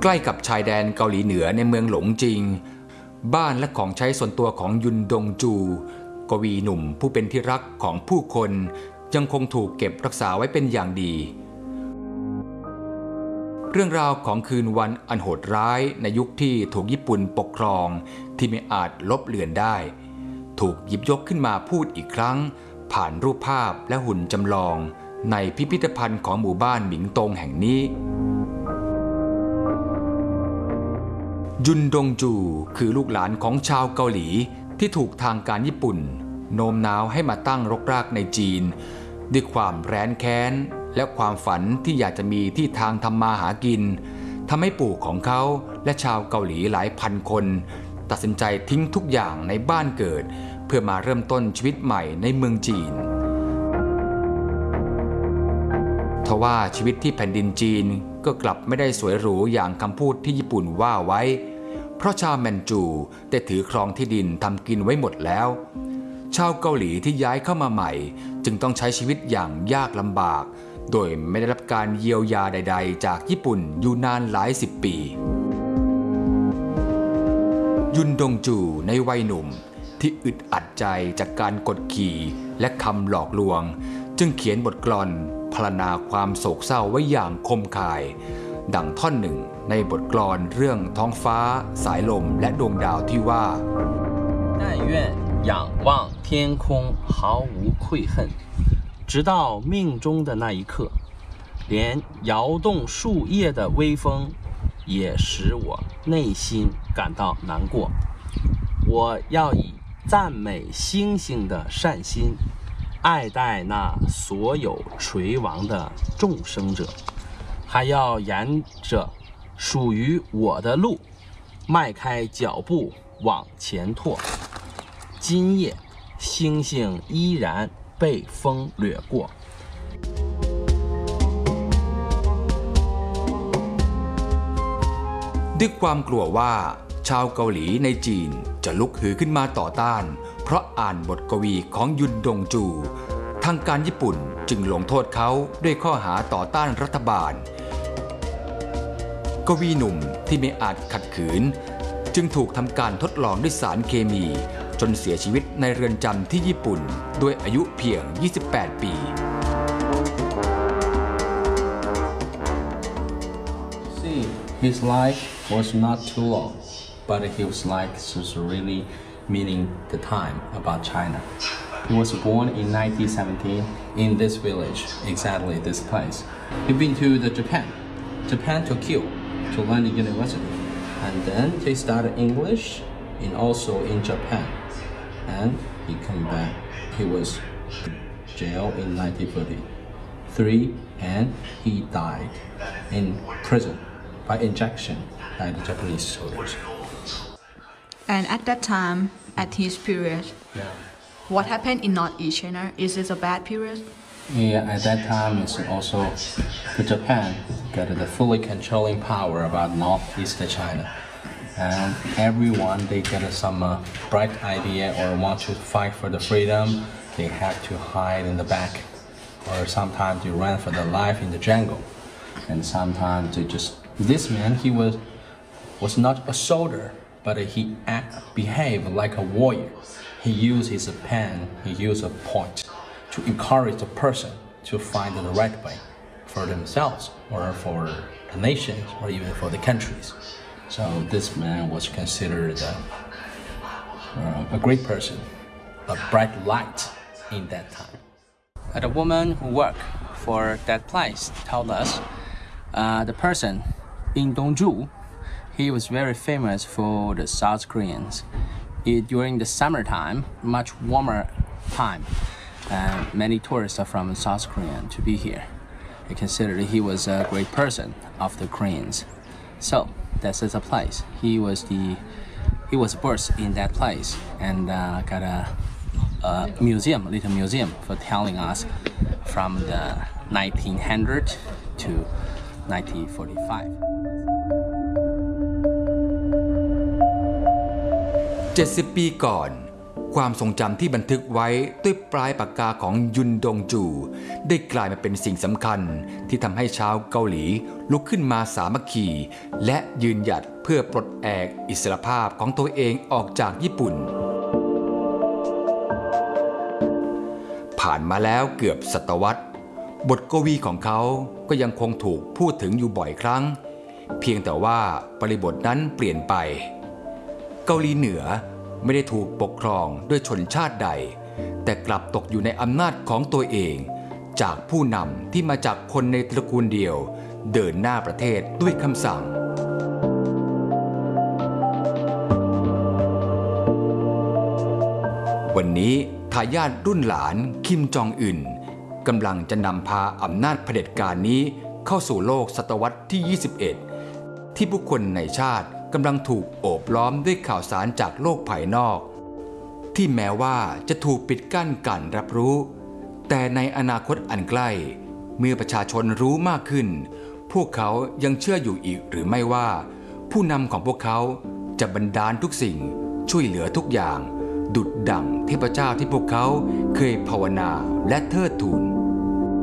ใกล้กับชายแดนเกาหลีเหนือในเมืองหลงจิงบ้านและของใช้ส่วนตัวของยุนดงจูกวีหนุ่มผู้เป็นที่รักของผู้คนยังคงถูกเก็บรักษาไว้เป็นอย่างดีเรื่องราวของคืนวันอันโหดร้ายในยุคที่ถูกญี่ปุ่นปกครองที่ไม่อาจลบเลือนได้ถูกหยิบยกขึ้นมาพูดอีกครั้งผ่านรูปภาพและหุ่นจำลองในพิพิธภัณฑ์ของหมู่บ้านหมิงตงแห่งนี้ยุนดงจูคือลูกหลานของชาวเกาหลีที่ถูกทางการญี่ปุ่นโน้มน้าวให้มาตั้งรกรากในจีนด้วยความแร้นแค้นและความฝันที่อยากจะมีที่ทางทำมาหากินทำให้ปู่ของเขาและชาวเกาหลีหลายพันคนตัดสินใจทิ้งทุกอย่างในบ้านเกิดเพื่อมาเริ่มต้นชีวิตใหม่ในเมืองจีนทว่าชีวิตที่แผ่นดินจีนก็กลับไม่ได้สวยหรูอย่างคำพูดที่ญี่ปุ่นว่าไว้เพราะชาวแมนจูได้ถือครองที่ดินทำกินไว้หมดแล้วชาวเกาหลีที่ย้ายเข้ามาใหม่จึงต้องใช้ชีวิตอย่างยากลำบากโดยไม่ได้รับการเยียวยาใดๆจากญี่ปุ่นอยู่นานหลายสิบปียุนดงจูในวัยหนุ่มที่อึดอัดใจจากการกดขี่และคำหลอกลวงจึงเขียนบทกลอนพรรณนาความโศกเศร้าไว้อย่างคมคายดังท่อนหนึ่งในบทกลอนเรื่องท้องฟ้าสายลมและดวงดาวที่ว่า但愿仰望天空毫无愧恨直到命中的那一刻连摇动树叶的微风也使我内心感到难过我要以赞美星星的善心爱戴那所有垂亡的众生者还要沿着属于我的路迈开脚步往前拓今夜星星依然被风掠过ด้วยความกลัวว่าชาวเกาหลีในจีนจะลุกฮือขึ้นมาต่อต้านเพราะอ่านบทกวีของยุนดงจูทางการญี่ปุ่นจึงลงโทษเขาด้วยข้อหาต่อต้านรัฐบาลกวีหนุ่มที่ไม่อาจขัดขืนจึงถูกทำการทดลองด้วยสารเคมีจนเสียชีวิตในเรือนจำที่ญี่ปุ่นด้วยอายุเพียง 28 ปี His life was not too long, but his life was really meaning the time about China. He was born in 1917 in this village, exactly this place. He'd been to Japan, Tokyo, to learn the university, and then he studied English and also in Japan. And he came back. He was jailed in 1943, and he died in prison by injection by the Japanese soldiers. And at that time, at his period, what happened in Northeast China? Is it a bad period? Yeah, at that time, it's also Japan got the fully controlling power about Northeast China. And everyone, they get some bright idea or want to fight for the freedom, they have to hide in the back. Or sometimes they run for their life in the jungle. And sometimes they just, this man, he was not a soldier, but he behaved like a warrior. He used his pen, he used a point to encourage the person to find the right way for themselves or for the nations or even for the countries. So this man was considered a great person, a bright light in that time. The woman who worked for that place told us the person in Dongju, he was very famous for the South Koreans. During the summertime, much warmer time, many tourists are from South Korea to be here. They considered he was a great person of the Koreans. So this is a place. He was birthed in that place and got a museum, little museum, for telling us from the 1900 to 1945. 70 ปีก่อนความทรงจำที่บันทึกไว้ด้วยปลายปากกาของยุนดงจูได้กลายมาเป็นสิ่งสำคัญที่ทำให้ชาวเกาหลีลุกขึ้นมาสามัคคีและยืนหยัดเพื่อปลดแอกอิสรภาพของตัวเองออกจากญี่ปุ่นผ่านมาแล้วเกือบศตวรรษบทกวีของเขาก็ยังคงถูกพูดถึงอยู่บ่อยครั้งเพียงแต่ว่าบริบทนั้นเปลี่ยนไปเกาหลีเหนือไม่ได้ถูกปกครองด้วยชนชาติใดแต่กลับตกอยู่ในอำนาจของตัวเองจากผู้นำที่มาจากคนในตระกูลเดียวเดินหน้าประเทศด้วยคำสั่งวันนี้ทายาทรุ่นหลานคิมจองอึนกำลังจะนำพาอำนาจเผด็จการนี้เข้าสู่โลกศตวรรษที่ 21 ที่ผู้คนในชาติกำลังถูกโอบล้อมด้วยข่าวสารจากโลกภายนอกที่แม้ว่าจะถูกปิดกั้นการรับรู้แต่ในอนาคตอันใกล้เมื่อประชาชนรู้มากขึ้นพวกเขายังเชื่ออยู่อีกหรือไม่ว่าผู้นำของพวกเขาจะบันดาลทุกสิ่งช่วยเหลือทุกอย่างดุจดั่งเทพเจ้าที่พวกเขาเคยภาวนาและเทิดทูน